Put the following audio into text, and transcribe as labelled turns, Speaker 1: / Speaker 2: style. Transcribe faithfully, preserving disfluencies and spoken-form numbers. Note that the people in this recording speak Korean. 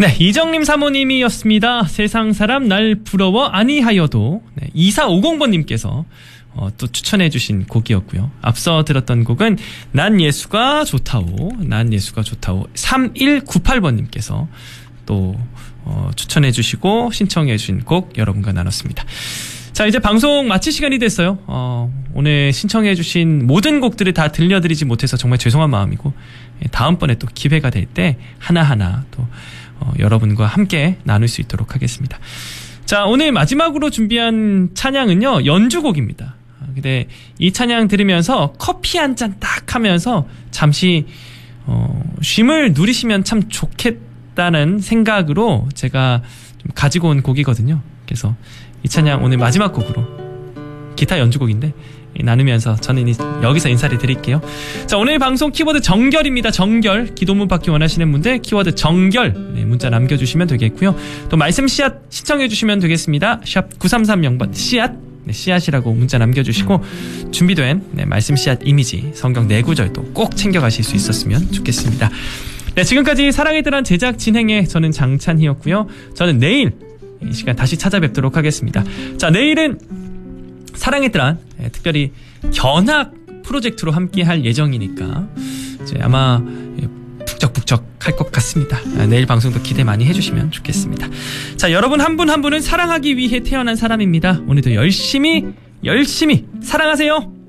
Speaker 1: 네, 이정림 사모님이었습니다. 세상 사람 날 부러워 아니하여도. 네, 이사오공 번님께서 어, 또 추천해주신 곡이었고요. 앞서 들었던 곡은 난 예수가 좋다오, 난 예수가 좋다오. 삼일구팔 번님께서 또 어, 추천해주시고 신청해주신 곡 여러분과 나눴습니다. 자, 이제 방송 마칠 시간이 됐어요. 어, 오늘 신청해주신 모든 곡들을 다 들려드리지 못해서 정말 죄송한 마음이고, 다음번에 또 기회가 될 때 하나하나 또 어, 여러분과 함께 나눌 수 있도록 하겠습니다. 자, 오늘 마지막으로 준비한 찬양은요, 연주곡입니다. 근데 이 찬양 들으면서 커피 한 잔 딱 하면서 잠시 어, 쉼을 누리시면 참 좋겠다는 생각으로 제가 좀 가지고 온 곡이거든요. 그래서 이 찬양 오늘 마지막 곡으로, 기타 연주곡인데 나누면서 저는 이, 여기서 인사를 드릴게요. 자, 오늘 방송 키워드 정결입니다. 정결. 기도문 받기 원하시는 분들 키워드 정결, 네, 문자 남겨주시면 되겠고요. 또 말씀 씨앗 신청해주시면 되겠습니다. 샵 구삼삼공 번 씨앗, 네, 씨앗이라고 문자 남겨주시고, 준비된 네, 말씀 씨앗 이미지 성경 네 구절도 꼭 챙겨가실 수 있었으면 좋겠습니다. 네, 지금까지 사랑의 뜨란 제작 진행의 저는 장찬희였고요. 저는 내일 이 시간 다시 찾아뵙도록 하겠습니다. 자, 내일은 사랑의 뜨란, 예, 특별히 견학 프로젝트로 함께 할 예정이니까 이제 아마 예, 북적북적 할 것 같습니다. 아, 내일 방송도 기대 많이 해주시면 좋겠습니다. 자, 여러분 한 분 한 분은 사랑하기 위해 태어난 사람입니다. 오늘도 열심히 열심히 사랑하세요.